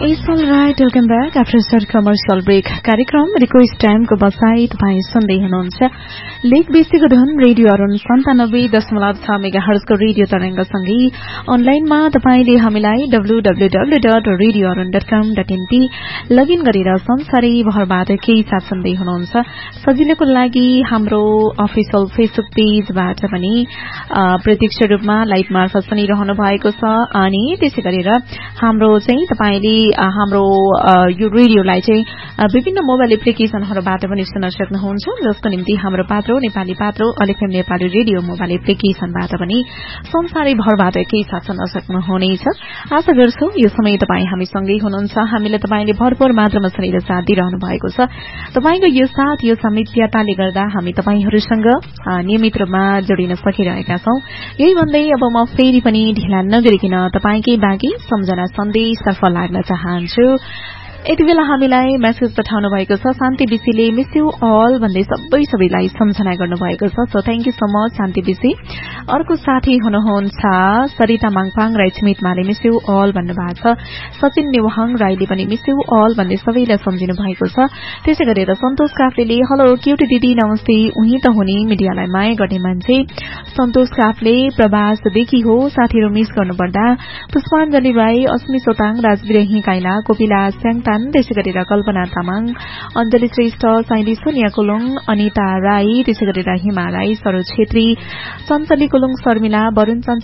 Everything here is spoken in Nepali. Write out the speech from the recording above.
It's all right. Welcome back after a short commercial break. कार्यक्रम रिक्वेस्ट टाइमको बसाई तपाईं सुन्दै हुनुहुन्छ लेक बेसीको धन रेडियो अरुण 97.6 मेगाहर्जको रेडियो तरंगसँगै अनलाइनमा तपाईंले हामीलाई www.radioarun.com.np लगइन गरेर संसारै भरबाट केही साथ सुन्दै हुनुहुन्छ। सजिलोको लागि हाम्रो अफिसियल फेसबुक पेजबाट पनि प्रत्यक्ष रूपमा लाइभ मार्फत सुनिरहनु भएको छ अनि त्यसै गरेर हाम्रो चाहिँ तपाईले हाम्रो यो रेडियोलाई चाहिँ विभिन्न मोबाइल एप्लिकेशनहरुबाट पनि सुन्न सक्नुहुन्छ जसको निम्ति हाम्रो पात्रो नेपाली पात्रो अलेफएम नेपाली रेडियो मोबाइल एप्लिकेशनबाट पनि संसारै भरबाट केही साथ सुन्न सक्नुहुनेछ। आशा गर्छु यो समय तपाई हामीसँगै हुनुहुन्छ। हामीले तपाईले भरपूर मात्रामा सुनेर साथ दिइरहनु भएको छ। तपाईको यो साथ यो समित्यताले गर्दा हामी तपाईहरुसँग नियमित रूपमा जोडिन सकिरहेका छौं। यही भन्दै अब म फेरि पनि ढिला नगरिकन तपाईकै बाँकी सम्झना सन्देश तर्फ लाग्न चाहन्छु। यति बेला हामीलाई मेसेज पठाउनु भएको छ शान्ति बिसीले मिस यू अल भन्दै सबैलाई सम्झना गर्नु भएको छ। So thank you so much Shanti BC. अर्को साथी हुनुहुन्छ सरिता माङपाङ राईस्मित माले मिस यू अल भन्नुभएको छ। सचिन नेवाहाङ राईले पनि मिस यू अल भन्दै सबैलाई सम्झिनु भएको छ। त्यसै गरेर सन्तोष काफ्लेले हेलो क्यूटी दिदी नमस्ते उही त हुने मिडियालाई माया गर्ने मान्छे सन्तोष काफ्ले प्रवासदेखि हो साथीहरु मिस गर्नुपर्दा पुष्पाञ्जली राई अस्मि सोताङ राजविरही काइला कोपिला स्याङतान त्यसै गरेर कल्पना तामाङ अञ्जली श्रेष्ठ साइली सोनिया कुलुङ अनिता राई त्यसै गरेर हिमा राई सरोज छेत्री चञ्चली कुलुङ शर्मिला वरुण